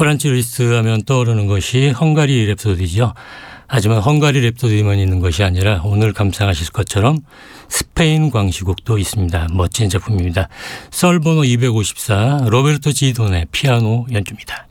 프란츠 리스트 하면 떠오르는 것이 헝가리 랩소디죠. 하지만 헝가리 랩소디만 있는 것이 아니라 오늘 감상하실 것처럼 스페인 광시곡도 있습니다. 멋진 작품입니다. 썰 번호 254 로베르토 지돈의 피아노 연주입니다.